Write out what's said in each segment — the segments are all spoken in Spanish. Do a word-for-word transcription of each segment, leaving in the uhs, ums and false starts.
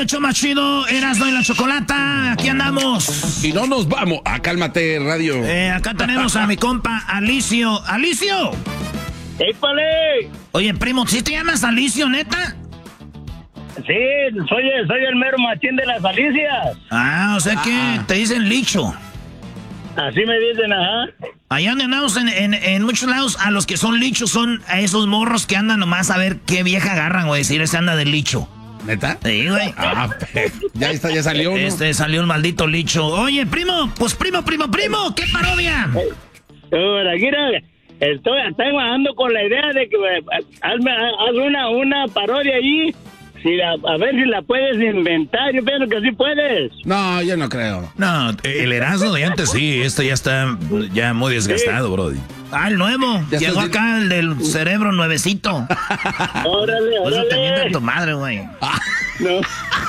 el show más chido, Erasmo y la Chocolata, aquí andamos. Y no nos vamos. Ah, cálmate, radio. Eh, acá tenemos a mi compa Alicio. ¡Alicio! ¡Épale! Oye, primo, ¿sí te llamas Alicio, neta? Sí, soy, soy el mero machín de las Alicias. Ah, o sea que Ah. te dicen Licho. Así me dicen, ajá. Allá donde andamos en, en, en muchos lados, a los que son lichos son a esos morros que andan nomás a ver qué vieja agarran, güey. Si ese anda de licho. ¿Neta? Sí, güey. Ah, ya está, ya salió, ¿no? Este salió el maldito licho. Oye, primo, pues primo, primo, primo, ¿qué parodia? Ahora, mira, estoy, estoy ando con la idea de que eh, hazme, haz una, una parodia allí. Si la, a ver si la puedes inventar. Yo pienso que sí puedes. No, yo no creo. No, el Erasmo de antes sí, este ya está ya muy desgastado, brody. Ah, el nuevo. Ya Llegó estás- acá el del cerebro nuevecito. Órale, Por eso te mienta órale. tu madre, güey. No.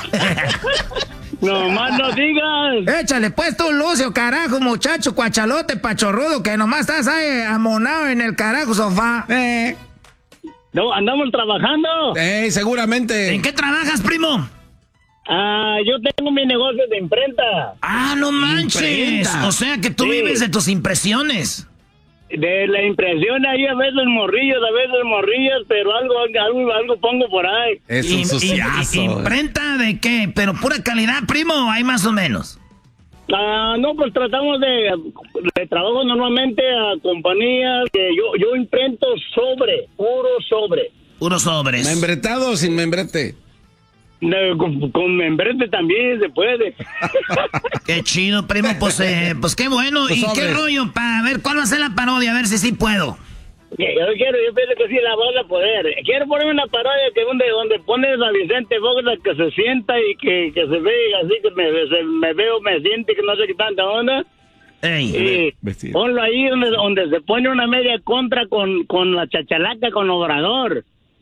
No más no digas. Échale pues tú, Lucio, carajo, muchacho, cuachalote, pachorrudo, que nomás estás ahí amonado en el carajo sofá. Eh, No, andamos trabajando. eh, seguramente. ¿En qué trabajas, primo? Ah, yo tengo mi negocio de imprenta. Ah, no manches. Imprenta. O sea que tú Sí. vives de tus impresiones. De la impresión ahí a veces morrillos, a veces morrillas, pero algo, algo, algo pongo por ahí. Es Im- un im- suciazo. ¿Imprenta de qué? ¿Pero pura calidad, primo? ¿Hay más o menos? Ah, no, pues tratamos de, de trabajo normalmente a compañías que yo, yo imprento sobre, puro sobre. Puros sobres. ¿Membretado o sin membrete? No, con, con membrete también se puede. Qué chido, primo. Pues, eh, pues qué bueno. Pues ¿Y qué sobres. rollo? Para ver cuál va a ser la parodia, a ver si sí puedo. Yo quiero, yo pienso que sí la vas a poder. Quiero poner una parodia que donde, donde pones a Vicente Fox que se sienta y que, que se ve así, que me, se- me veo, me siente que no sé qué tanta onda. Ey. Y Vestido. ponlo ahí donde, donde se pone una media contra con, con la chachalaca, con Obrador.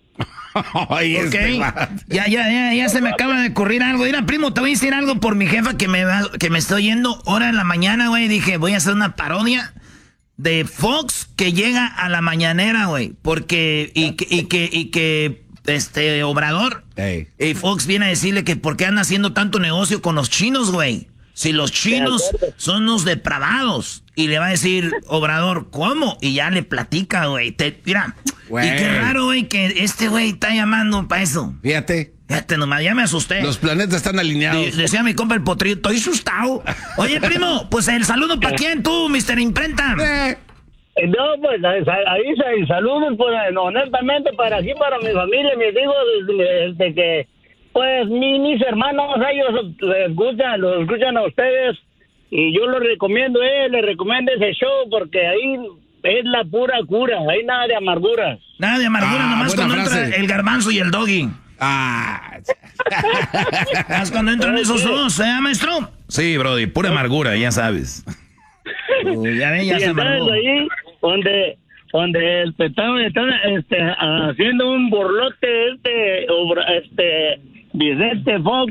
Ay, Ok, este vato. ya, ya, ya, ya se me acaba de ocurrir algo. Mira, primo, te voy a decir algo por mi jefa que me va, que me estoy yendo hora en la mañana, güey. Dije, voy a hacer una parodia de Fox que llega a la mañanera, güey. Porque, y que, y que, y que, este, Obrador, Ey. y Fox viene a decirle que por qué anda haciendo tanto negocio con los chinos, güey. Si los chinos acuerdo. son unos depravados. Y le va a decir, Obrador, ¿cómo? Y ya le platica, güey. Te- Mira, Güey. y qué raro, güey, que este güey está llamando para eso. Fíjate, Fíjate nomás, ya me asusté. los planetas están De- alineados. decía mi compa el potrillo, estoy asustado. Oye, primo, pues el saludo para quién tú, mister Imprenta. Eh, Eh, No, pues ahí ahí, y saludos, pues honestamente para aquí, para mi familia, mis hijos, este, que pues mi, mis hermanos, ellos les escuchan, los escuchan a ustedes y yo los recomiendo, eh, les recomiendo ese show porque ahí es la pura cura, ahí nada de amarguras. Nada de amargura, Ah, nomás buena cuando entra frase. el garbanzo y el doggy. ah, Nomás cuando entran esos dos, ¿eh, maestro? Sí, brody, pura amargura, ya sabes. Uy, ya ven, ya y se entonces amargó. ahí donde donde este, están, están este, haciendo un borlote este obra- este Vicente Fox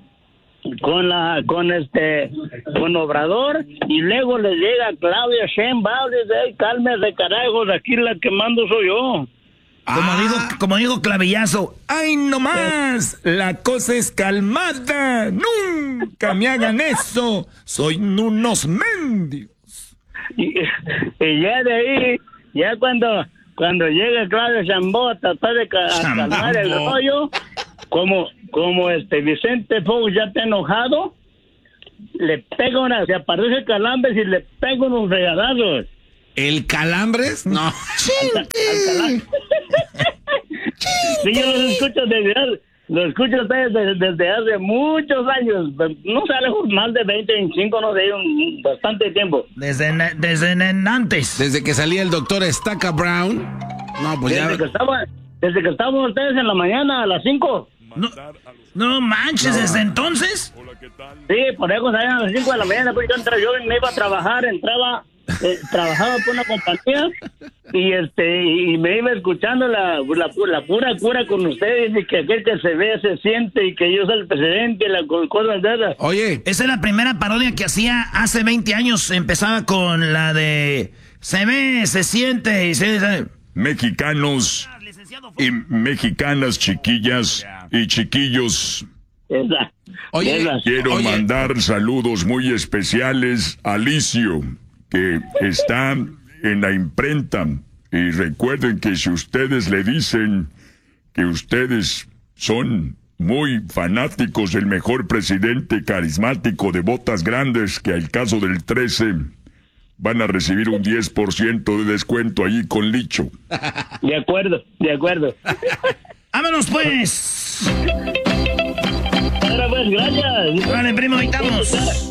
con la con este con Obrador y luego le llega Claudia Sheinbaum y dice, "Ay, cálmese carajos, aquí la que mando soy yo". Como Ah. dijo, como dijo Clavillazo, ¡ay no más! La cosa es calmada. Nunca me hagan eso. Soy unos mendigos. Y, y ya de ahí, ya cuando cuando llega Claudia Sheinbaum a tratar de ca- a Sheinbaum. calmar el rollo, como como este Vicente Fox ya está enojado, le pega una, se aparece Calambres y le pega unos regadazos. ¿El Calambres? No. Sí, yo los escucho desde hace, los escucho desde, desde hace muchos años, no sé, lejos, más de veinte, veinticinco, no sé, un, bastante tiempo. Desde, ne- desde ne- antes. Desde que salía el doctor Estaca Brown. No, pues Desde que ya. estaba, desde que estábamos ustedes en la mañana a las cinco. No, no manches, ¿desde entonces? Sí, por eso salían a las cinco de la mañana, pues yo entraba, yo me iba a trabajar, entraba, eh, trabajaba por una compañía y este y me iba escuchando la, la, la pura cura con ustedes y que aquel que se ve se siente y que yo soy el presidente, la co- cosas de esas. Oye, Esa es la primera parodia que hacía hace veinte años. Empezaba con la de se ve, se siente y se... se- Mexicanos y mexicanas, chiquillas y chiquillos, Esa, Oye, esa. Quiero Oye. mandar saludos muy especiales a Alicio, que está en la imprenta. Y recuerden que si ustedes le dicen que ustedes son muy fanáticos del mejor presidente carismático de botas grandes, que al caso del trece, van a recibir un diez por ciento de descuento allí con Licho. De acuerdo, de acuerdo. ¡Vámonos, pues! Ahora pues, gracias. Vale, primo, ahí estamos.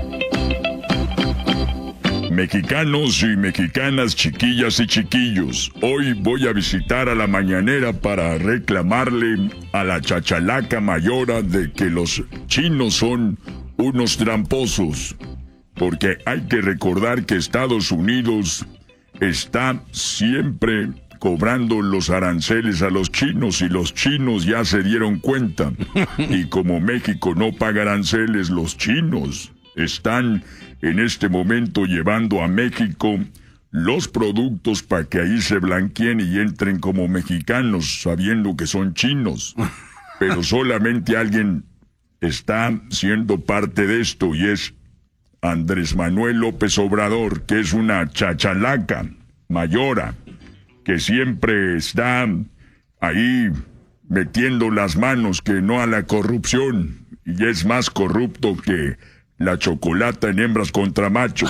Mexicanos y mexicanas, chiquillas y chiquillos, hoy voy a visitar a la mañanera para reclamarle a la chachalaca mayora de que los chinos son unos tramposos. Porque hay que recordar que Estados Unidos está siempre cobrando los aranceles a los chinos y los chinos ya se dieron cuenta. Y como México no paga aranceles, los chinos están en este momento llevando a México los productos para que ahí se blanqueen y entren como mexicanos, sabiendo que son chinos. Pero solamente alguien está siendo parte de esto y es Andrés Manuel López Obrador, que es una chachalaca mayora, que siempre está ahí metiendo las manos que no a la corrupción, y es más corrupto que la chocolata en hembras contra machos.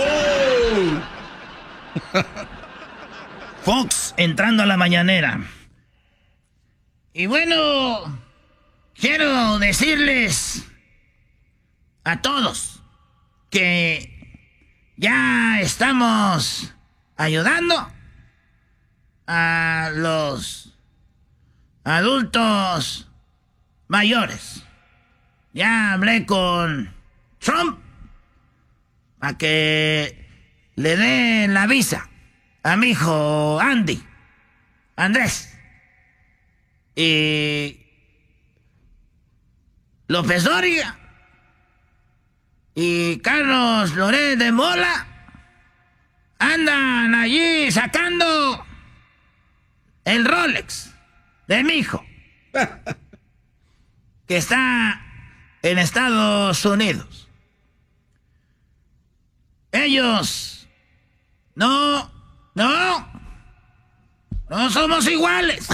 Fox entrando a la mañanera. Y bueno, quiero decirles a todos que ya estamos ayudando a los adultos mayores. Ya hablé con Trump para que le dé la visa a mi hijo Andy, Andrés. Y López Dóriga y Carlos Loret de Mola andan allí sacando el Rolex de mi hijo, que está en Estados Unidos. Ellos no, no, no somos iguales.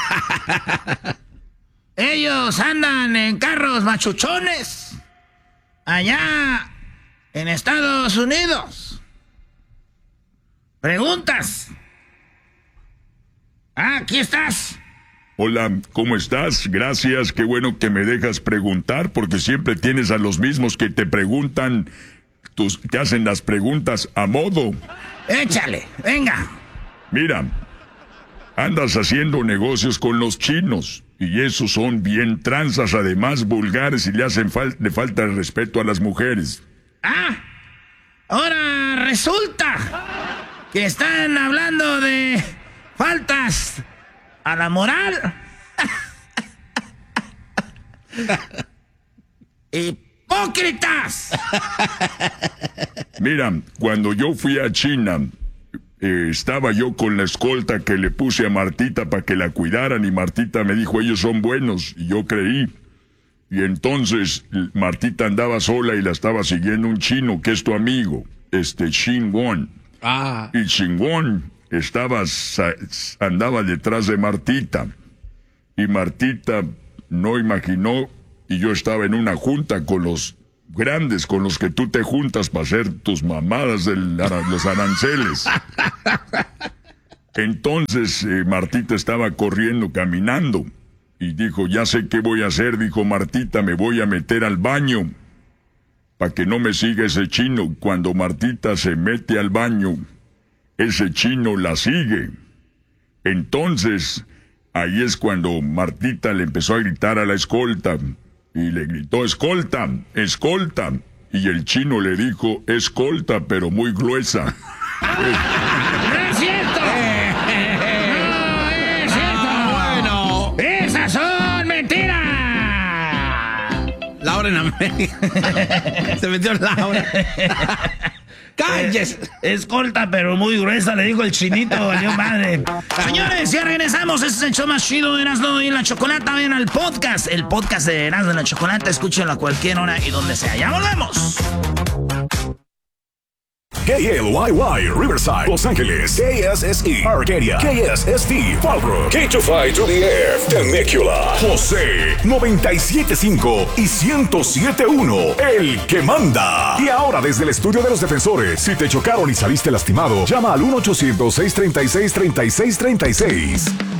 Ellos andan en carros machuchones allá en Estados Unidos. ¿Preguntas? Ah, aquí estás. Hola, ¿cómo estás? Gracias, qué bueno que me dejas preguntar, porque siempre tienes a los mismos que te preguntan, tus, que hacen las preguntas a modo. Échale, venga. Mira, andas haciendo negocios con los chinos, y esos son bien tranzas, además vulgares, y le hacen fal- le falta el respeto a las mujeres. Ah, ahora resulta que están hablando de faltas a la moral. ¡Hipócritas! Mira, cuando yo fui a China, eh, estaba yo con la escolta que le puse a Martita para que la cuidaran, y Martita me dijo, ellos son buenos, y yo creí. Y entonces Martita andaba sola y la estaba siguiendo un chino que es tu amigo, este Xinguang. Ah. Y Xinguang estaba, sa- andaba detrás de Martita. Y Martita no imaginó, y yo estaba en una junta con los grandes, con los que tú te juntas para hacer tus mamadas de los aranceles. Entonces eh, Martita estaba corriendo, caminando, y dijo, ya sé qué voy a hacer, dijo Martita, me voy a meter al baño para que no me siga ese chino. Cuando Martita se mete al baño, ese chino la sigue. Entonces, ahí es cuando Martita le empezó a gritar a la escolta, y le gritó, escolta, escolta, y el chino le dijo, escolta, pero muy gruesa. ¡No es cierto! ¡No es cierto! Bueno. ¡Esas son mentiras! Laura en América. Se metió Laura. ¡Calles! Eh, es corta, pero muy gruesa, le dijo el chinito, valió madre. Señores, ya regresamos. Este es el show más chido de Erasmo y la Chocolata. Ven al podcast. El podcast de Erasmo y la Chocolata. Escúchenlo a cualquier hora y donde sea. ¡Ya volvemos! K L Y Y, Riverside, Los Ángeles. K S S E, Arcadia. K S S T, Fallbrook. K two five to the F, Temecula. José, noventa y siete punto cinco y ciento siete punto uno, el que manda. Y ahora desde el estudio de los defensores, si te chocaron y saliste lastimado, llama al uno ochocientos, seiscientos treinta y seis, treinta y seis treinta y seis.